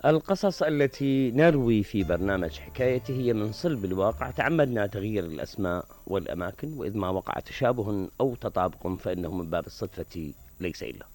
القصص التي نروي في برنامج حكايتي هي من صلب الواقع، تعمدنا تغيير الأسماء والأماكن، وإذ ما وقع تشابه أو تطابق فإنه من باب الصدفة ليس إلا.